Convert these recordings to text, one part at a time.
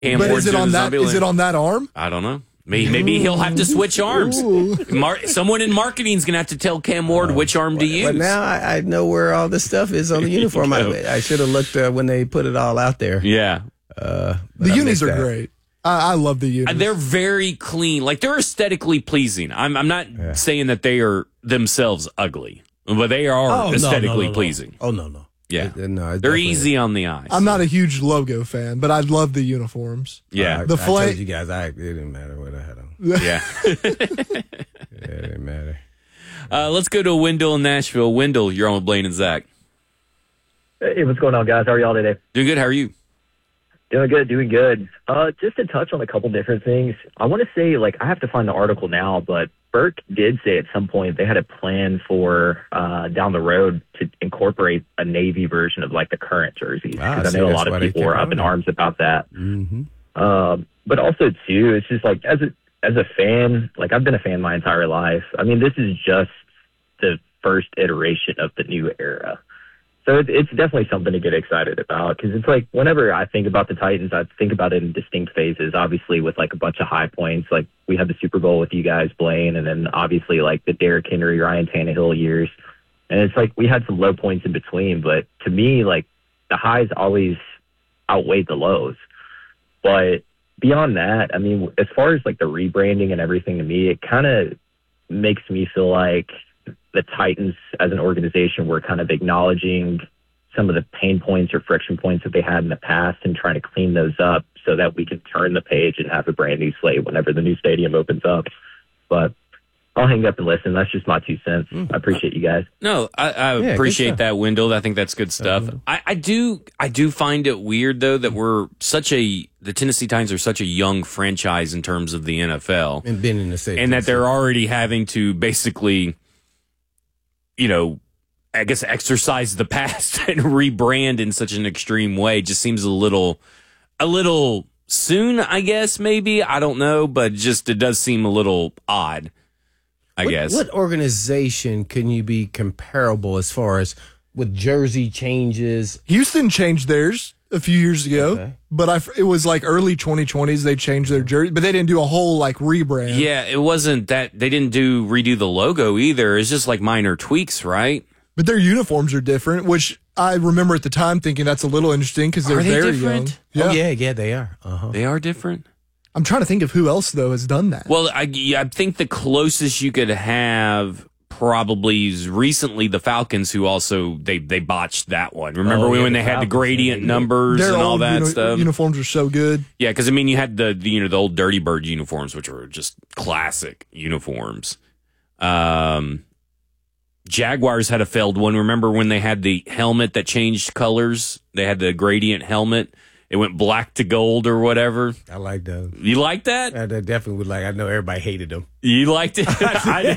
Cam But Ward's is it doing on the that? zombie Is land. it on that arm? I don't know. Maybe he'll have to switch arms. Someone in marketing is going to have to tell Cam Ward which arm to use. But now I know where all this stuff is on the uniform. I should have looked when they put it all out there. Yeah. The unis are great. I love the unis. They're very clean. Like, they're aesthetically pleasing. I'm not saying that they are themselves ugly, but they are aesthetically pleasing. Oh, no. Yeah. No, they're easy on the eyes. I'm not a huge logo fan, but I love the uniforms. Yeah. I told you guys, it didn't matter what I had on. Yeah. It didn't matter. Let's go to Wendell in Nashville. Wendell, you're on with Blaine and Zach. Hey, what's going on, guys? How are y'all today? Doing good. How are you? Doing good. Just to touch on a couple different things, I want to say, I have to find the article now, but Burke did say at some point they had a plan for down the road to incorporate a Navy version of, the current jerseys. Because I know a lot of people were up in arms about that. Mm-hmm. But also, too, it's just, as a fan, I've been a fan my entire life. I mean, this is just the first iteration of the new era. So it's definitely something to get excited about, because it's whenever I think about the Titans, I think about it in distinct phases, obviously with a bunch of high points. We had the Super Bowl with you guys, Blaine, and then obviously the Derrick Henry, Ryan Tannehill years. And it's we had some low points in between, but to me, the highs always outweighed the lows. But beyond that, I mean, as far as the rebranding and everything, to me, it kind of makes me feel like the Titans as an organization were kind of acknowledging some of the pain points or friction points that they had in the past and trying to clean those up so that we can turn the page and have a brand new slate whenever the new stadium opens up. But I'll hang up and listen. That's just my 2 cents. I appreciate you guys. No, I appreciate that, Wendell. I think that's good stuff. I do find it weird, though, that the Tennessee Titans are such a young franchise in terms of the NFL. And been in the state. And that they're already having to basically, I guess exercise the past and rebrand in such an extreme way. Just seems a little soon, I guess, maybe. I don't know, but it does seem a little odd, I guess. What organization can you be comparable as far as with jersey changes? Houston changed theirs a few years ago, but it was early 2020s they changed their jersey, but they didn't do a whole rebrand. Yeah, it wasn't that they didn't redo the logo either. It's just minor tweaks, right? But their uniforms are different, which I remember at the time thinking that's a little interesting because they're very different? young. Yeah. Yeah, they are. They are different. I'm trying to think of who else though has done that. Well, I think the closest you could have probably is recently the Falcons, who also they botched that one. Remember when they had the gradient numbers their and all that stuff? Uniforms are so good. Yeah, because you had the old Dirty Bird uniforms, which were just classic uniforms. Jaguars had a failed one. Remember when they had the helmet that changed colors? They had the gradient helmet. It went black to gold or whatever. I like those. You like that? I definitely would like. I know everybody hated them. You liked it? I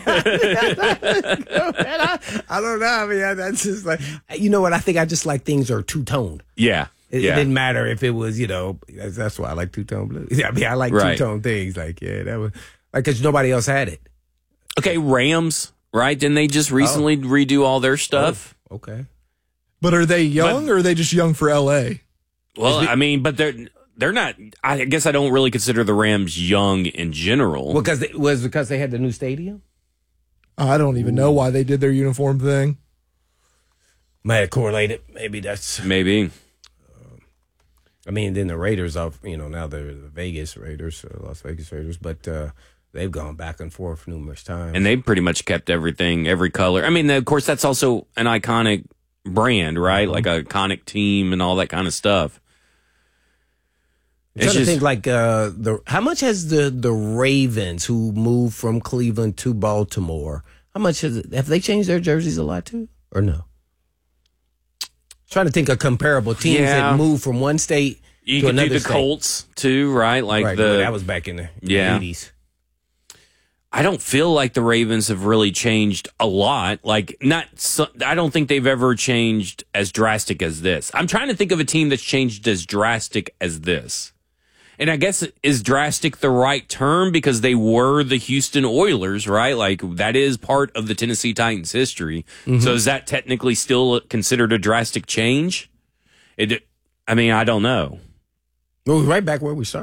don't know. I mean, that's just you know what? I think I just like things are two-toned. Yeah. It didn't matter if it was, that's why I like two-tone blue. I mean, I like two-tone things. That was because nobody else had it. Okay, Rams, right? Didn't they just recently redo all their stuff? Oh, okay. But are they young or are they just young for LA? Well, I mean, but they're not. I guess I don't really consider the Rams young in general. Well, because they had the new stadium. I don't even know why they did their uniform thing. Might have correlated. Maybe that's maybe. I mean, then the Raiders now they're the Vegas Raiders, Las Vegas Raiders, but they've gone back and forth numerous times, and they've pretty much kept everything, every color. I mean, of course, that's also an iconic brand, right? Like an iconic team and all that kind of stuff. I'm trying to think how much has the Ravens who moved from Cleveland to Baltimore, have they changed their jerseys a lot too, or no? Trying to think of comparable teams that moved from one state you to could another do the state. Colts too, right? That was back in the 80s. I don't feel like the Ravens have really changed a lot. I don't think they've ever changed as drastic as this. I'm trying to think of a team that's changed as drastic as this. And I guess, is drastic the right term? Because they were the Houston Oilers, right? That is part of the Tennessee Titans history. Mm-hmm. So is that technically still considered a drastic change? I don't know. We're right back where we started.